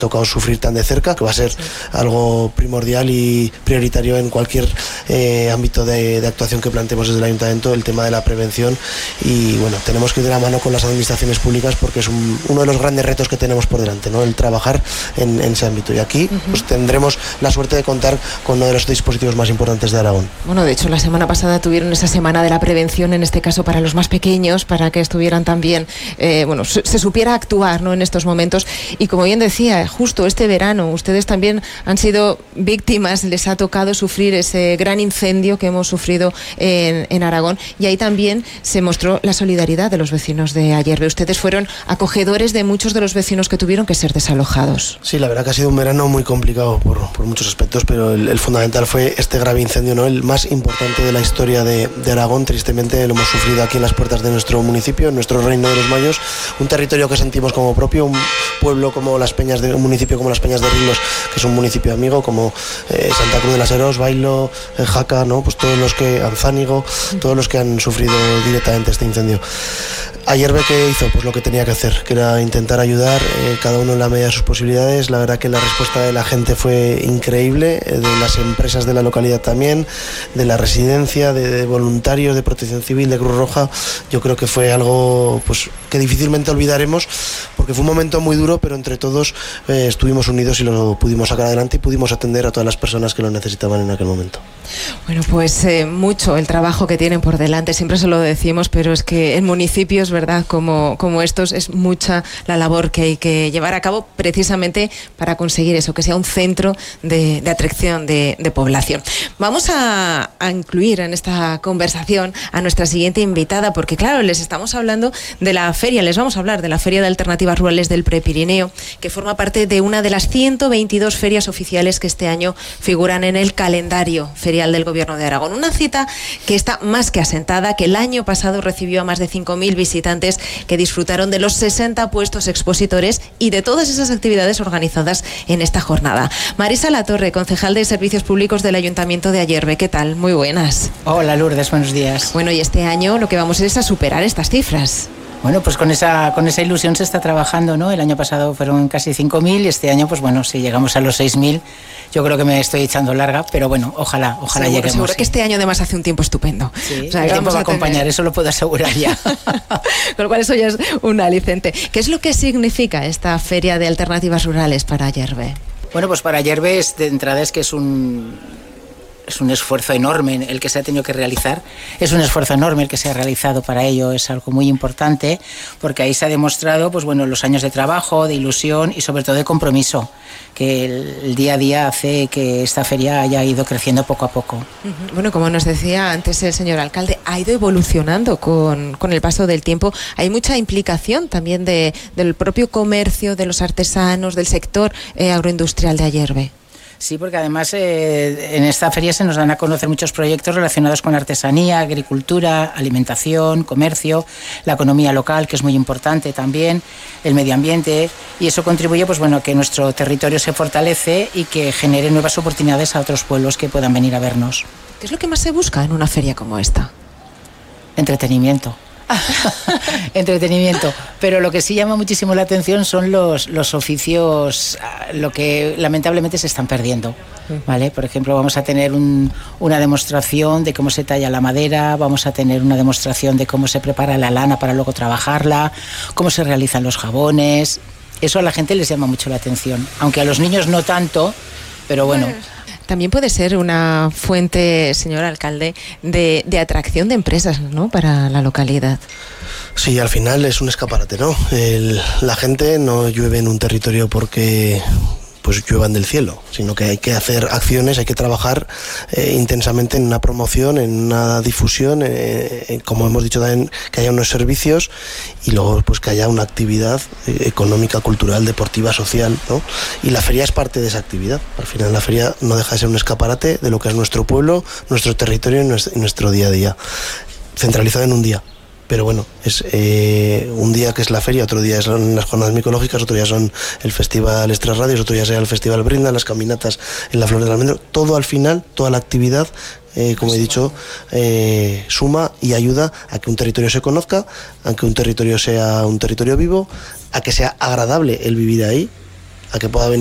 tocado sufrir tan de cerca, que va a ser algo primordial y prioritario en cualquier ámbito de actuación que planteemos desde el Ayuntamiento, el tema de la prevención. Y bueno, tenemos que ir de la mano con las administraciones públicas porque es uno de los grandes retos que tenemos por delante, ¿no? El trabajar en ese ámbito. Y aquí pues tendremos la suerte de contar con uno de los dispositivos más importantes de Aragón. Bueno, de hecho la semana pasada tuvieron esa semana de la prevención, en este caso para los más pequeños, para que estuvieran también, se supiera actuar, ¿no?, en estos momentos. Y como bien decía, justo este verano ustedes también han sido víctimas, les ha tocado sufrir ese gran incendio que hemos sufrido en Aragón, y ahí también se mostró la solidaridad de los vecinos de Ayerbe. Ustedes fueron acogedores de muchos de los vecinos que tuvieron que ser desalojados. Sí, la verdad que ha sido un verano muy complicado por muchos aspectos, pero el fundamental fue este grave incendio, ¿no?, el más importante de la historia de Aragón. Tristemente lo hemos sufrido aquí en las puertas de nuestro municipio, en nuestro Reino de los Mayos, un territorio que sentimos como propio, un pueblo como Las Peñas de un municipio como Las Peñas de Rilos, que es un municipio amigo, como Santa Cruz de las Heros, Bailo, Jaca, ¿no?, pues todos los que, Anzánigo, todos los que han sufrido directamente este incendio. Ayerbe, ¿qué hizo? Pues lo que tenía que hacer, que era intentar ayudar, cada uno en la medida de sus posibilidades. La verdad que la respuesta de la gente fue increíble, de las empresas de la localidad también, de la residencia, de voluntarios, de Protección Civil, de Cruz Roja. Yo creo que fue algo pues que difícilmente olvidaremos, porque fue un momento muy duro, pero entre todos estuvimos unidos y lo pudimos sacar adelante y pudimos atender a todas las personas que lo necesitaban en aquel momento. Bueno, pues mucho el trabajo que tienen por delante, siempre se lo decimos, pero es que en municipios, ¿verdad?, como estos, es mucha la labor que hay que llevar a cabo precisamente para conseguir eso, que sea un centro de atracción de población. Vamos a incluir en esta conversación a nuestra siguiente invitada, porque claro, les estamos hablando de la feria, les vamos a hablar de la Feria de Alternativas Rurales del Prepirineo, que forma parte de una de las 122 ferias oficiales que este año figuran en el calendario ferial del Gobierno de Aragón. Una cita que está más que asentada, que el año pasado recibió a más de 5.000 visitantes que disfrutaron de los 60 puestos expositores y de todas esas actividades organizadas en esta jornada. Marisa Latorre, concejal de Servicios Públicos del Ayuntamiento de Ayerbe. ¿Qué tal? Muy buenas. Hola Lourdes, buenos días. Bueno, y este año lo que vamos es a superar estas cifras. Bueno, pues con esa ilusión se está trabajando, ¿no? El año pasado fueron casi 5.000 y este año, pues bueno, si llegamos a los 6.000, yo creo que me estoy echando larga, pero bueno, ojalá lleguemos. Seguro que este año además hace un tiempo estupendo. Sí, o sea, el tiempo va a acompañar, eso lo puedo asegurar ya. Con lo cual eso ya es un aliciente. ¿Qué es lo que significa esta Feria de Alternativas Rurales para Ayerbe? Bueno, pues para Ayerbe de entrada es que es un esfuerzo enorme el que se ha tenido que realizar, es un esfuerzo enorme el que se ha realizado para ello, es algo muy importante, porque ahí se ha demostrado, pues bueno, los años de trabajo, de ilusión y sobre todo de compromiso, que el día a día hace que esta feria haya ido creciendo poco a poco. Bueno, como nos decía antes el señor alcalde, ha ido evolucionando con el paso del tiempo. Hay mucha implicación también del propio comercio, de los artesanos, del sector agroindustrial de Ayerbe. Sí, porque además en esta feria se nos dan a conocer muchos proyectos relacionados con artesanía, agricultura, alimentación, comercio, la economía local, que es muy importante también, el medio ambiente, y eso contribuye, pues bueno, a que nuestro territorio se fortalece y que genere nuevas oportunidades a otros pueblos que puedan venir a vernos. ¿Qué es lo que más se busca en una feria como esta? Entretenimiento. Entretenimiento, pero lo que sí llama muchísimo la atención son los oficios, lo que lamentablemente se están perdiendo, ¿vale? Por ejemplo, vamos a tener una demostración de cómo se talla la madera, vamos a tener una demostración de cómo se prepara la lana para luego trabajarla, cómo se realizan los jabones. Eso a la gente les llama mucho la atención, aunque a los niños no tanto, pero bueno. También puede ser una fuente, señor alcalde, de atracción de empresas, ¿no?, para la localidad. Sí, al final es un escaparate, ¿no? La gente no llueve en un territorio porque pues lluevan del cielo, sino que hay que hacer acciones, hay que trabajar intensamente en una promoción, en una difusión, como hemos dicho también, que haya unos servicios y luego pues que haya una actividad económica, cultural, deportiva, social, ¿no? Y la feria es parte de esa actividad. Al final la feria no deja de ser un escaparate de lo que es nuestro pueblo, nuestro territorio y nuestro día a día, centralizado en un día. Pero bueno, es un día que es la feria, otro día son las jornadas micológicas, otro día son el Festival Extras Radios, otro día sea el Festival Brinda, las caminatas en la Flor del Almendro. Todo al final, toda la actividad, como he dicho, suma y ayuda a que un territorio se conozca, a que un territorio sea un territorio vivo, a que sea agradable el vivir ahí a que pueda venir